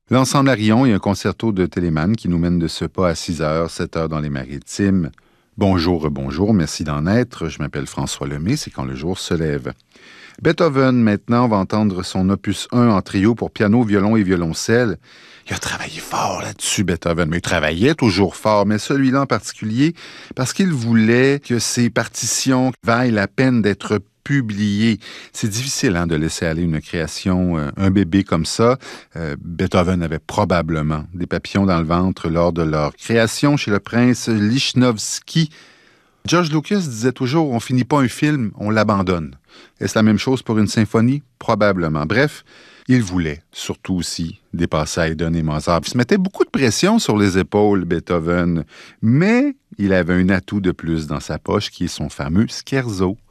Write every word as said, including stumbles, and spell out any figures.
L'Ensemble Arion et un concerto de Telemann qui nous mène de ce pas à six heures, sept heures dans les Maritimes. Bonjour, bonjour, merci d'en être. Je m'appelle François Lemay, c'est quand le jour se lève. Beethoven, maintenant, on va entendre son opus un en trio pour piano, violon et violoncelle. Il a travaillé fort là-dessus, Beethoven, mais il travaillait toujours fort, mais celui-là en particulier, parce qu'il voulait que ses partitions vaillent la peine d'être publiées. C'est difficile hein, de laisser aller une création, euh, un bébé comme ça. Euh, Beethoven avait probablement des papillons dans le ventre lors de leur création chez le prince Lichnowsky. George Lucas disait toujours, on finit pas un film, on l'abandonne. Est-ce la même chose pour une symphonie? Probablement. Bref, il voulait, surtout aussi, dépasser Haydn et Mozart. Il se mettait beaucoup de pression sur les épaules, Beethoven, mais il avait un atout de plus dans sa poche qui est son fameux scherzo.